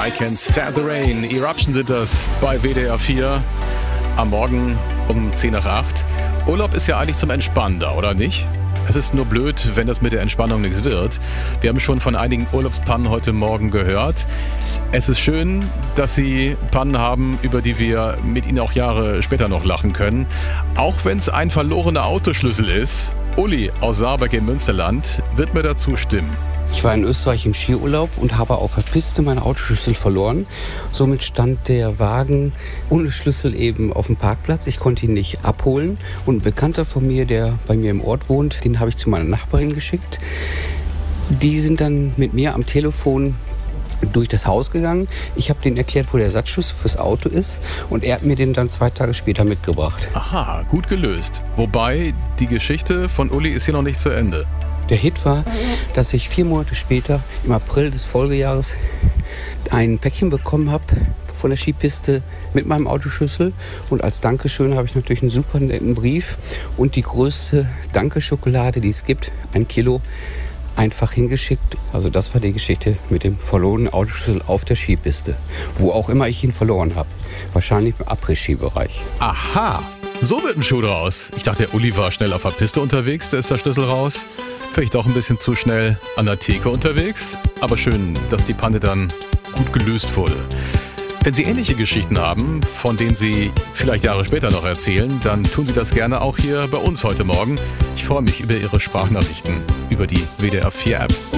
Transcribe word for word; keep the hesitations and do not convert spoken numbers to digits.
I Can't Stand the Rain. Eruption sind das bei W D R vier am Morgen um zehn nach acht. Urlaub ist ja eigentlich zum Entspannen da, oder nicht? Es ist nur blöd, wenn das mit der Entspannung nichts wird. Wir haben schon von einigen Urlaubspannen heute Morgen gehört. Es ist schön, dass Sie Pannen haben, über die wir mit Ihnen auch Jahre später noch lachen können. Auch wenn es ein verlorener Autoschlüssel ist. Uli aus Saarburg im Münsterland wird mir dazu stimmen. Ich war in Österreich im Skiurlaub und habe auf der Piste meine Autoschlüssel verloren. Somit stand der Wagen ohne Schlüssel eben auf dem Parkplatz. Ich konnte ihn nicht abholen. Und ein Bekannter von mir, der bei mir im Ort wohnt, den habe ich zu meiner Nachbarin geschickt. Die sind dann mit mir am Telefon durch das Haus gegangen. Ich habe denen erklärt, wo der Ersatzschlüssel fürs Auto ist. Und er hat mir den dann zwei Tage später mitgebracht. Aha, gut gelöst. Wobei, die Geschichte von Uli ist hier noch nicht zu Ende. Der Hit war, dass ich vier Monate später, im April des Folgejahres, ein Päckchen bekommen habe von der Skipiste mit meinem Autoschlüssel. Und als Dankeschön habe ich natürlich einen super netten Brief und die größte Dankeschokolade, die es gibt, ein Kilo, einfach hingeschickt. Also das war die Geschichte mit dem verlorenen Autoschlüssel auf der Skipiste. Wo auch immer ich ihn verloren habe. Wahrscheinlich im Après-Ski-Bereich. Aha, so wird ein Schuh draus. Ich dachte, der Uli war schnell auf der Piste unterwegs, da ist der Schlüssel raus. Vielleicht auch ein bisschen zu schnell an der Theke unterwegs. Aber schön, dass die Panne dann gut gelöst wurde. Wenn Sie ähnliche Geschichten haben, von denen Sie vielleicht Jahre später noch erzählen, dann tun Sie das gerne auch hier bei uns heute Morgen. Ich freue mich über Ihre Sprachnachrichten über die W D R vier App.